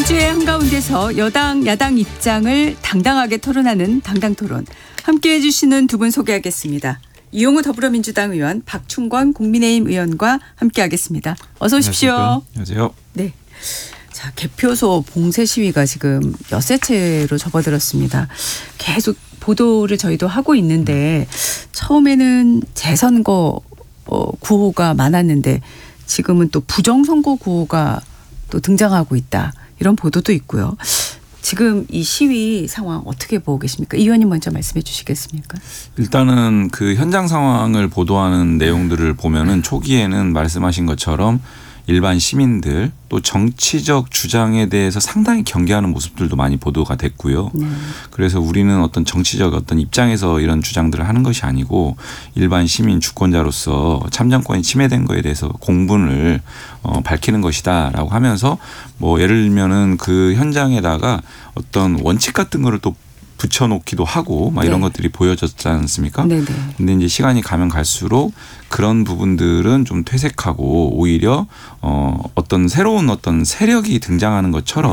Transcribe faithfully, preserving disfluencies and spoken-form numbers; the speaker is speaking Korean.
민주주의 한가운데서 여당 야당 입장을 당당하게 토론하는 당당토론. 함께해 주시는 두 분 소개하겠습니다. 이용우 더불어민주당 의원, 박충권 국민의힘 의원과 함께하겠습니다. 어서 오십시오. 안녕하세요. 네. 자, 개표소 봉쇄 시위가 지금 엿새째로 접어들었습니다. 계속 보도를 저희도 하고 있는데 처음에는 재선거 구호가 많았는데 지금은 또 부정선거 구호가 또 등장하고 있다. 이런 보도도 있고요. 지금 이 시위 상황 어떻게 보고 계십니까? 이 의원님 먼저 말씀해 주시겠습니까? 일단은 그 현장 상황을 보도하는 내용들을 보면은 초기에는 말씀하신 것처럼 일반 시민들 또 정치적 주장에 대해서 상당히 경계하는 모습들도 많이 보도가 됐고요. 네. 그래서 우리는 어떤 정치적 어떤 입장에서 이런 주장들을 하는 것이 아니고 일반 시민 주권자로서 참정권이 침해된 거에 대해서 공분을 어, 밝히는 것이다라고 하면서 뭐 예를 들면은 그 현장에다가 어떤 원칙 같은 거를 또 붙여놓기도 하고 막 이런 네. 것들이 보여졌지 않습니까? 네네. 근데 이제 시간이 가면 갈수록 그런 부분들은 좀 퇴색하고 오히려 어 어떤 새로운 어떤 세력이 등장하는 것처럼